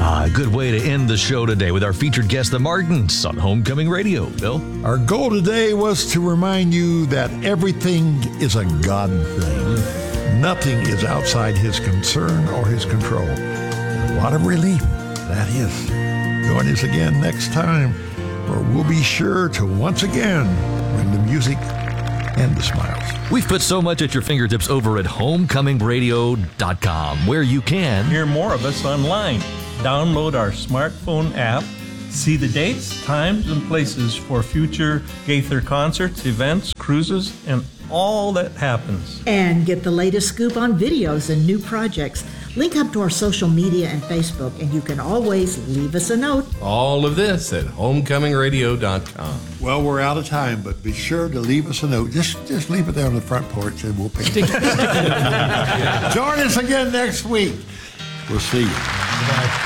A good way to end the show today with our featured guest, the Martins, on Homecoming Radio. Bill? Our goal today was to remind you that everything is a God thing. Nothing is outside his concern or his control. What a relief that is. Join us again next time, where we'll be sure to once again bring the music and the smiles. We've put so much at your fingertips over at homecomingradio.com, where you can hear more of us online. Download our smartphone app, see the dates, times, and places for future Gaither concerts, events, cruises, and all that happens. And get the latest scoop on videos and new projects. Link up to our social media and Facebook, and you can always leave us a note. All of this at homecomingradio.com. Well, we're out of time, but be sure to leave us a note. Just leave it there on the front porch, and we'll pick it up. Join us again next week. We'll see you. Bye.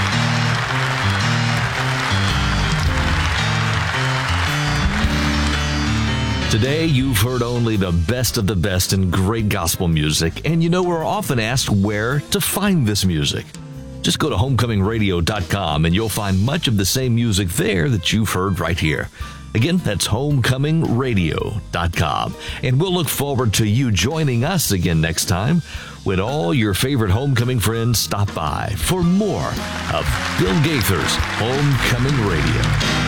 Today, you've heard only the best of the best in great gospel music, and you know we're often asked where to find this music. Just go to homecomingradio.com and you'll find much of the same music there that you've heard right here. Again, that's homecomingradio.com. And we'll look forward to you joining us again next time when all your favorite homecoming friends stop by for more of Bill Gaither's Homecoming Radio.